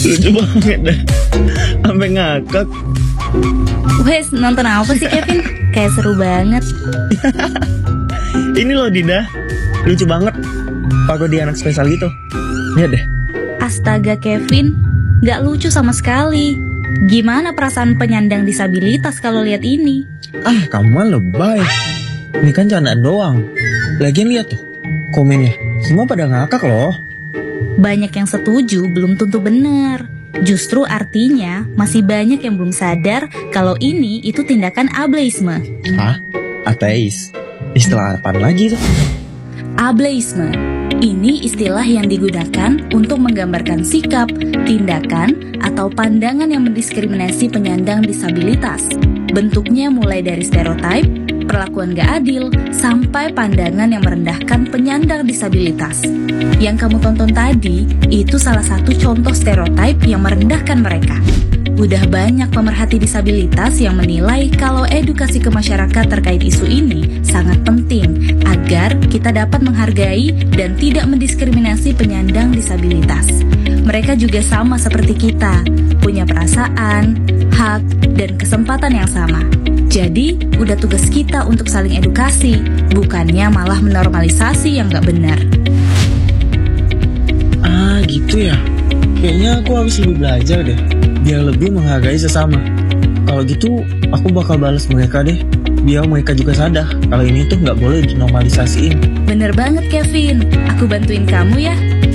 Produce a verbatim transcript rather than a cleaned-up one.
Lucu banget dah. Sampai ngakak. Wes, nonton apa sih Kevin? Kayak seru banget. Ini loh Dinda, lucu banget. Pagodi anak spesial gitu. Lihat deh. Astaga Kevin, gak lucu sama sekali. Gimana perasaan penyandang disabilitas kalau lihat ini? Ah, kamu mah lebay. Ini kan candaan doang. Lagian lihat tuh komennya, semua pada ngakak loh. Banyak yang setuju belum tentu benar. Justru artinya masih banyak yang belum sadar kalau ini itu tindakan ableisme. Hah? Ateis? Istilah apaan lagi tuh? Ableisme. Ini istilah yang digunakan untuk menggambarkan sikap, tindakan, atau pandangan yang mendiskriminasi penyandang disabilitas. Bentuknya mulai dari stereotip, perlakuan gak adil, sampai pandangan yang merendahkan penyandang disabilitas. Yang kamu tonton tadi, itu salah satu contoh stereotip yang merendahkan mereka. Udah banyak pemerhati disabilitas yang menilai kalau edukasi ke masyarakat terkait isu ini sangat penting agar kita dapat menghargai dan tidak mendiskriminasi penyandang disabilitas. Mereka juga sama seperti kita, punya perasaan, hak, dan kesempatan yang sama. Jadi, udah tugas kita untuk saling edukasi, bukannya malah menormalisasi yang gak benar. Ah, gitu ya. Kayaknya aku harus lebih belajar deh, biar lebih menghargai sesama. Kalau gitu, aku bakal balas mereka deh, biar mereka juga sadar kalau ini tuh nggak boleh dinormalisasiin. Bener banget Kevin, aku bantuin kamu ya.